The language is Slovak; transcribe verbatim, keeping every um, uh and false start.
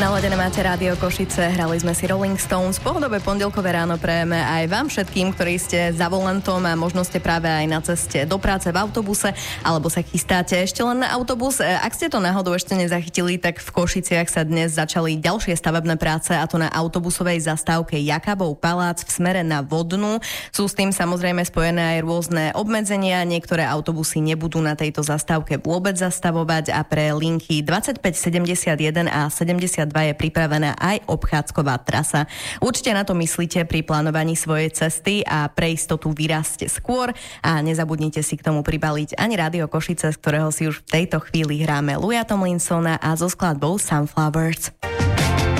Naladené máte Rádio Košice, hrali sme si Rolling Stones. Pohodové pondelkové ráno prejeme aj vám všetkým, ktorí ste za volantom a možno ste práve aj na ceste do práce v autobuse, alebo sa chystáte ešte len na autobus. Ak ste to náhodou ešte nezachytili, tak v Košiciach sa dnes začali ďalšie stavebné práce, a to na autobusovej zastávke Jakabov palác v smere na Vodnú. Sú s tým samozrejme spojené aj rôzne obmedzenia. Niektoré autobusy nebudú na tejto zastávke vôbec zastavovať a pre linky dvadsaťpäť sedemdesiatjeden a sedemdesiatdva je pripravená aj obchádzková trasa. Určite na to myslíte pri plánovaní svojej cesty a pre istotu vyrazte skôr a nezabudnite si k tomu pribaliť ani Rádio Košice, z ktorého si už v tejto chvíli hráme Louisa Tomlinsona a so skladbou Sunflowers.